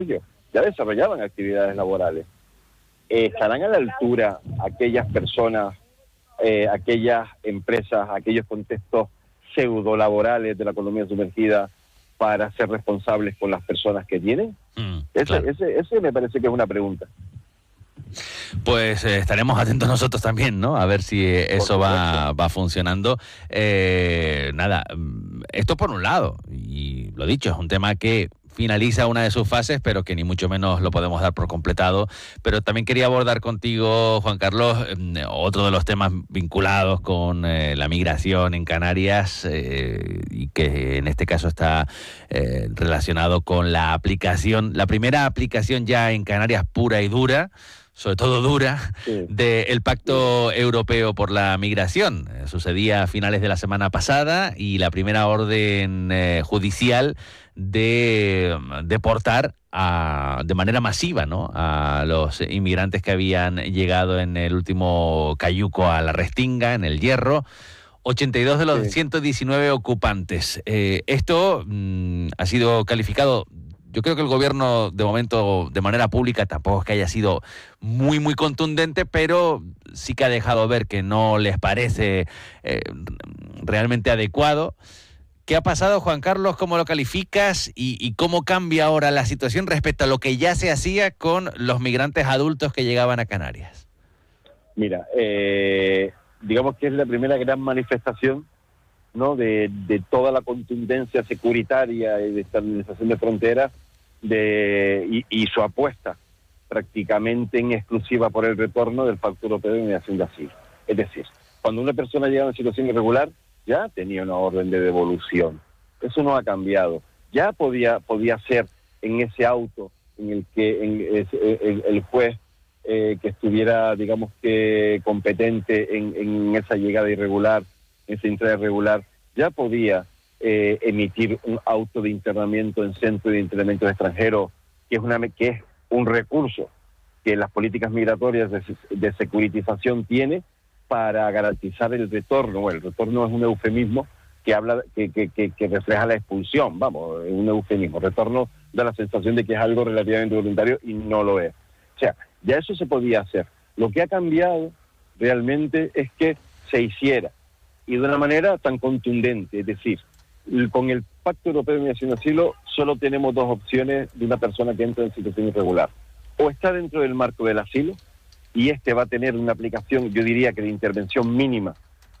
ya desarrollaban actividades laborales. ¿Estarán a la altura aquellas personas, aquellas empresas, aquellos contextos pseudo-laborales de la economía sumergida para ser responsables con las personas que tienen? Claro. Ese me parece que es una pregunta. Pues estaremos atentos nosotros también, ¿no? A ver si eso va funcionando. Nada, esto por un lado, y lo dicho, es un tema que finaliza una de sus fases, pero que ni mucho menos lo podemos dar por completado. Pero también quería abordar contigo, Juan Carlos, otro de los temas vinculados con la migración en Canarias, y que en este caso está relacionado con la aplicación, la primera aplicación ya en Canarias pura y dura, sobre todo dura, Sí. del Pacto Europeo por la Migración. Sucedía a finales de la semana pasada y la primera orden judicial de deportar de manera masiva, ¿no?, a los inmigrantes que habían llegado en el último cayuco a la Restinga, en el Hierro. 82 de los 119 ocupantes. Esto ha sido calificado. Yo creo que el gobierno, de momento, de manera pública, tampoco es que haya sido muy contundente, pero sí que ha dejado ver que no les parece realmente adecuado. ¿Qué ha pasado, Juan Carlos? ¿Cómo lo calificas? ¿Y cómo cambia ahora la situación respecto a lo que ya se hacía con los migrantes adultos que llegaban a Canarias? Mira, digamos que es la primera gran manifestación, ¿no?, de toda la contundencia securitaria y de estabilización de fronteras y su apuesta prácticamente en exclusiva por el retorno del Pacto Europeo de Migración de Asilo. Es decir, cuando una persona llega a una situación irregular, ya tenía una orden de devolución. Eso no ha cambiado. Ya podía ser en ese auto en el que el juez que estuviera, digamos que competente en esa llegada irregular, esa entrada irregular, ya podía emitir un auto de internamiento en centro de internamiento de extranjeros, que es un recurso que las políticas migratorias de securitización tiene para garantizar el retorno. Bueno, el retorno es un eufemismo que habla que refleja la expulsión, vamos, es un eufemismo. Retorno da la sensación de que es algo relativamente voluntario y no lo es. O sea, ya eso se podía hacer. Lo que ha cambiado realmente es que se hiciera, y de una manera tan contundente. Es decir, con el Pacto Europeo de Migración y Asilo solo tenemos dos opciones de una persona que entra en situación irregular. O está dentro del marco del asilo, y este va a tener una aplicación, yo diría que de intervención mínima,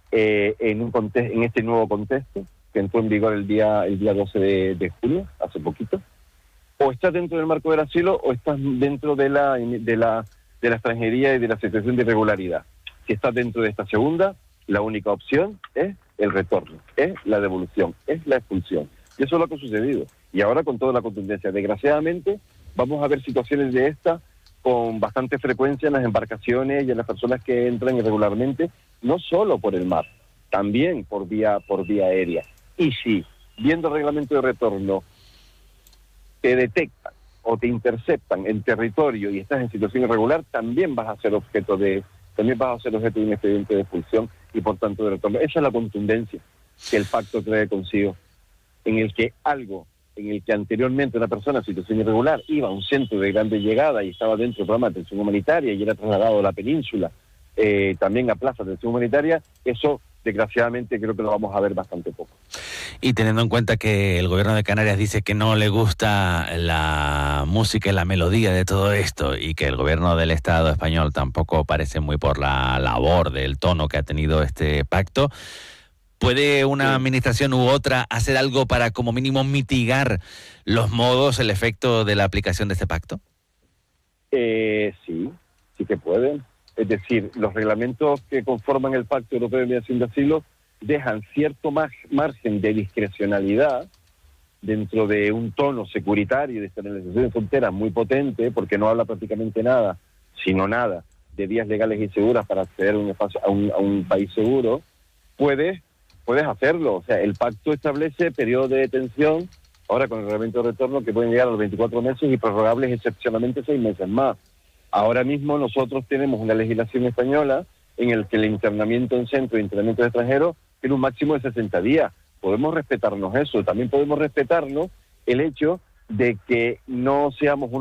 en este nuevo contexto, que entró en vigor el día 12 de junio, hace poquito. O estás dentro del marco del asilo, o estás dentro de la extranjería y de la situación de irregularidad. Si estás dentro de esta segunda, la única opción es el retorno, es la devolución, es la expulsión. Y eso es lo que ha sucedido. Y ahora con toda la contundencia. Desgraciadamente, vamos a ver situaciones de estas con bastante frecuencia en las embarcaciones y en las personas que entran irregularmente, no solo por el mar, también por vía aérea. Y si, viendo el reglamento de retorno, te detectan o te interceptan en territorio y estás en situación irregular, también vas a ser objeto de un expediente de expulsión y por tanto de retorno. Esa es la contundencia que el pacto trae consigo, en el que anteriormente una persona en situación irregular iba a un centro de grande llegada y estaba dentro del programa de atención humanitaria y era trasladado a la península, también a plazas de atención humanitaria, eso desgraciadamente creo que lo vamos a ver bastante poco. Y teniendo en cuenta que el gobierno de Canarias dice que no le gusta la música y la melodía de todo esto, y que el gobierno del Estado español tampoco parece muy por la labor del tono que ha tenido este pacto, ¿puede una administración u otra hacer algo para como mínimo mitigar los modos, el efecto de la aplicación de este pacto? Sí que pueden. Es decir, los reglamentos que conforman el Pacto Europeo de Migración de Asilo dejan cierto margen de discrecionalidad dentro de un tono securitario de estabilización de fronteras muy potente, porque no habla prácticamente nada, sino nada, de vías legales y seguras para acceder a un país seguro. Puedes hacerlo. O sea, el pacto establece periodos de detención, ahora con el reglamento de retorno, que pueden llegar a los 24 meses y prorrogables excepcionalmente 6 meses más. Ahora mismo nosotros tenemos una legislación española en el que el internamiento en centro de internamiento de extranjeros tiene un máximo de 60 días. Podemos respetarnos eso. También podemos respetarnos el hecho de que no seamos